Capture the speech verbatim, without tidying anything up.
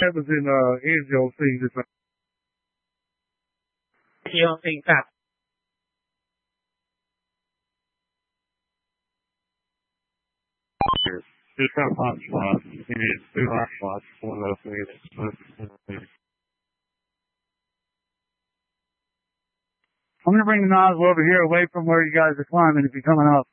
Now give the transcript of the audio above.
happens in uh Angel thing this time. You don't think that? Just got hot spots. You need two hot spots. One of those things. I'm gonna bring the nozzle over here away from where you guys are climbing if you're coming up.